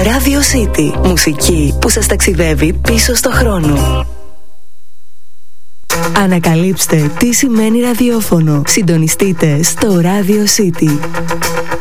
Radio City. Μουσική που σας ταξιδεύει πίσω στο χρόνο. Ανακαλύψτε τι σημαίνει ραδιόφωνο. Συντονιστείτε στο Radio City.